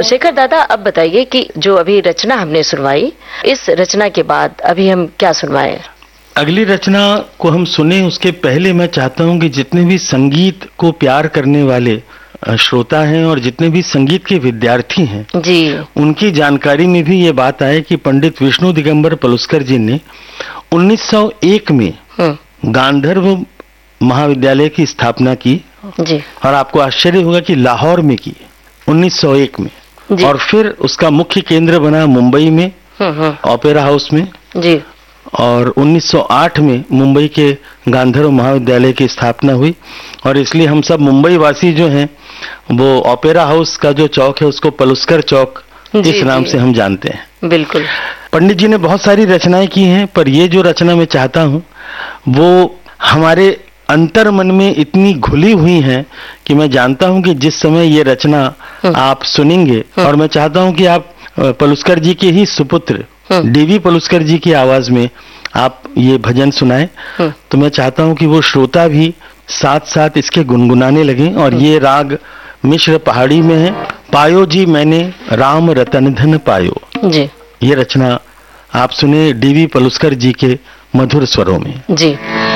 शेखर दादा, अब बताइए कि जो अभी रचना हमने सुनवाई, इस रचना के बाद अभी हम क्या सुनवाएं? अगली रचना को हम सुने उसके पहले मैं चाहता हूं कि जितने भी संगीत को प्यार करने वाले श्रोता हैं और जितने भी संगीत के विद्यार्थी हैं जी, उनकी जानकारी में भी ये बात आए कि पंडित विष्णु दिगंबर पलुस्कर जी ने 1901 में गांधर्व महाविद्यालय की स्थापना की जी, और आपको आश्चर्य होगा कि लाहौर में की 1901 में जी, और फिर उसका मुख्य केंद्र बना मुंबई में ओपेरा हाउस में जी, और 1908 में मुंबई के गांधर्व महाविद्यालय की स्थापना हुई और इसलिए हम सब मुंबई वासी जो हैं वो ओपेरा हाउस का जो चौक है उसको पलुस्कर चौक इस नाम से हम जानते हैं। बिल्कुल। पंडित जी ने बहुत सारी रचनाएं की हैं, पर ये जो रचना मैं चाहता हूं वो हमारे अंतर मन में इतनी घुली हुई है कि मैं जानता हूं कि जिस समय ये रचना आप सुनेंगे और मैं चाहता हूं कि आप पलुस्कर जी के ही सुपुत्र डीवी पलुस्कर जी की आवाज में आप ये भजन सुनाएं, तो मैं चाहता हूं कि वो श्रोता भी साथ साथ इसके गुनगुनाने लगे। और ये राग मिश्र पहाड़ी में है, पायो जी मैंने राम रतन धन पायो जी। ये रचना आप सुने डीवी पलुस्कर जी के मधुर स्वरों में। जी।